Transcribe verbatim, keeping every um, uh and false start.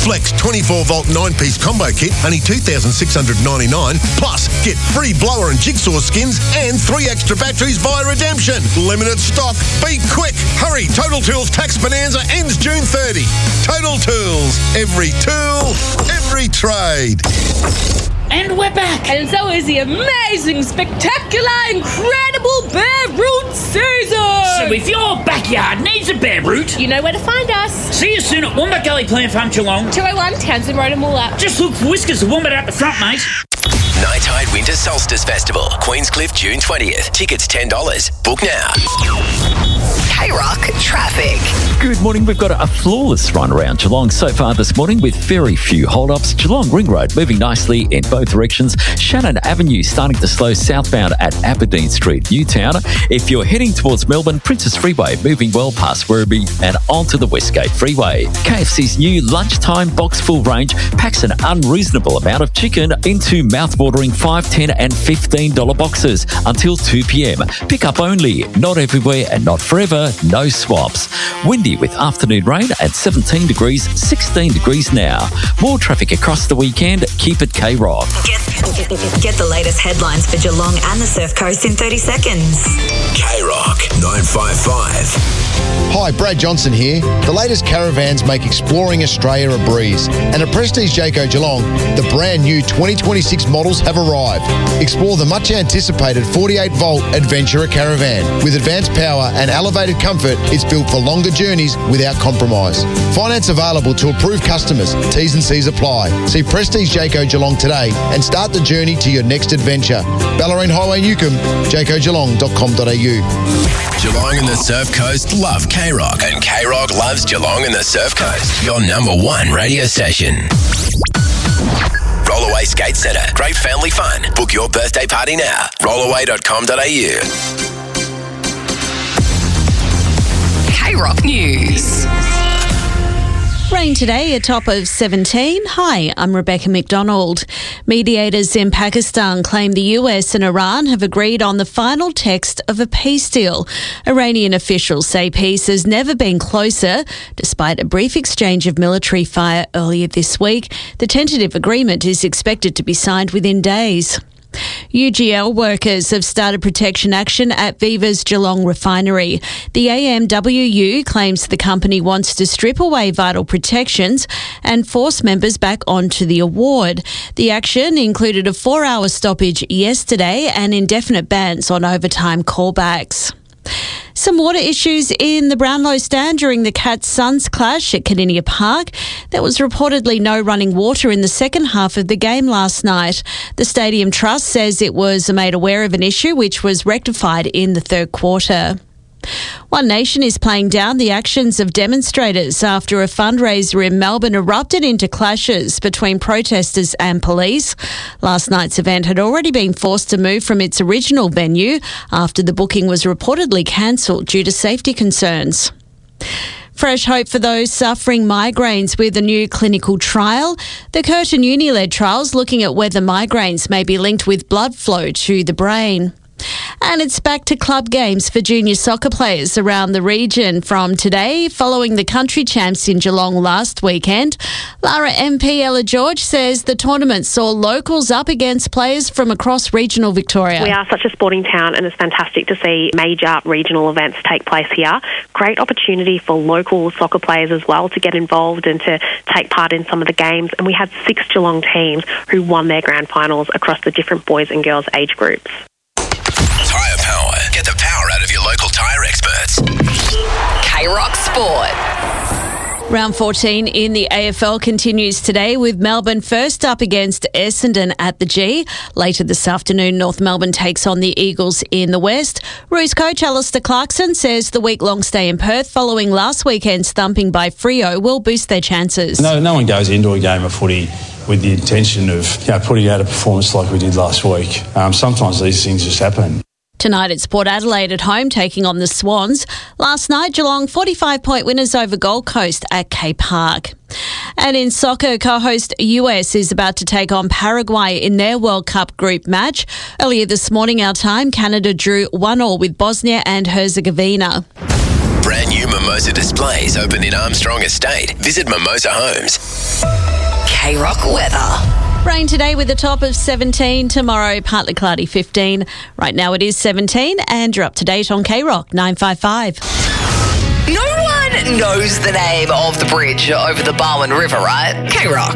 Flex twenty-four volt nine-piece combo kit, only two thousand six hundred ninety-nine dollars. Plus, get free blower and jigsaw skins and three extra batteries via redemption. Limited stock. Be quick. Hurry. Total Tools Tax Bonanza ends June thirtieth. Total Tools. Every tool, every trade. And we're back! And so is the amazing, spectacular, incredible Bare Root season! So if your backyard needs a bare root, you know where to find us. See you soon at Wombat Gully Plant Farm, Geelong. two oh one Townsend Road and Woolap. Just look for Whiskers the Wombat out the front, mate. Night Tide Winter Solstice Festival, Queenscliff, June twentieth. Tickets ten dollars. Book now. K-Rock Traffic. Good morning. We've got a flawless run around Geelong so far this morning with very few hold-ups. Geelong Ring Road moving nicely in both directions. Shannon Avenue starting to slow southbound at Aberdeen Street, Newtown. If you're heading towards Melbourne, Princess Freeway moving well past Werribee and onto the Westgate Freeway. K F C's new lunchtime box full range packs an unreasonable amount of chicken into mouth-watering five, ten and fifteen dollars boxes until two p.m. Pick up only, not everywhere and not forever. No swaps. Windy with afternoon rain at seventeen degrees, sixteen degrees now. More traffic across the weekend. Keep it K-Rock. Get, get the latest headlines for Geelong and the Surf Coast in thirty seconds. K-Rock nine five five. Hi, Brad Johnson here. The latest caravans make exploring Australia a breeze. And at Prestige Jayco Geelong, the brand new twenty twenty-six models have arrived. Explore the much anticipated forty-eight volt Adventurer Caravan. With advanced power and elevated comfort, it's built for longer journeys without compromise. Finance available to approved customers. T's and C's apply. See Prestige Jayco Geelong today and start the journey to your next adventure. Ballerine Highway, Newcomb, jayco geelong dot com dot a u. Geelong and the Surf Coast love K-Rock, and K-Rock loves Geelong and the Surf Coast. Your number one radio station. Rollaway Skate Centre. Great family fun. Book your birthday party now. rollaway dot com dot a u. K-Rock News. Rain today, a top of seventeen. Hi, I'm Rebecca McDonald. Mediators in Pakistan claim the U S and Iran have agreed on the final text of a peace deal. Iranian officials say peace has never been closer. Despite a brief exchange of military fire earlier this week, the tentative agreement is expected to be signed within days. U G L workers have started protection action at Viva's Geelong refinery. The A M W U claims the company wants to strip away vital protections and force members back onto the award. The action included a four-hour stoppage yesterday and indefinite bans on overtime callbacks. Some water issues in the Brownlow stand during the Cats-Suns clash at Kardinia Park. There was reportedly no running water in the second half of the game last night. The Stadium Trust says it was made aware of an issue which was rectified in the third quarter. One Nation is playing down the actions of demonstrators after a fundraiser in Melbourne erupted into clashes between protesters and police. Last night's event had already been forced to move from its original venue after the booking was reportedly cancelled due to safety concerns. Fresh hope for those suffering migraines with a new clinical trial. The Curtin Uni-led trials looking at whether migraines may be linked with blood flow to the brain. And it's back to club games for junior soccer players around the region from today, following the country champs in Geelong last weekend. Lara M P Ella George says the tournament saw locals up against players from across regional Victoria. We are such a sporting town and it's fantastic to see major regional events take place here. Great opportunity for local soccer players as well to get involved and to take part in some of the games. And we had six Geelong teams who won their grand finals across the different boys and girls age groups. Tyre Power. Get the power out of your local tyre experts. K-Rock Sport. Round fourteen in the A F L continues today with Melbourne first up against Essendon at the G. Later this afternoon, North Melbourne takes on the Eagles in the West. Roos coach Alistair Clarkson says the week-long stay in Perth following last weekend's thumping by Freo will boost their chances. No, no one goes into a game of footy with the intention of you know, putting out a performance like we did last week. Um, sometimes these things just happen. Tonight it's Port Adelaide at home taking on the Swans. Last night, Geelong forty-five point winners over Gold Coast at K Park. And in soccer, co-host U S is about to take on Paraguay in their World Cup group match. Earlier this morning, our time, Canada drew one all with Bosnia and Herzegovina. Brand new Mimosa displays open in Armstrong Estate. Visit Mimosa Homes. K-Rock weather. Rain today with a top of seventeen. Tomorrow, partly cloudy, fifteen. Right now it is seventeen, and you're up to date on K-Rock nine five five. No one knows the name of the bridge over the Barwon River, right? K-Rock.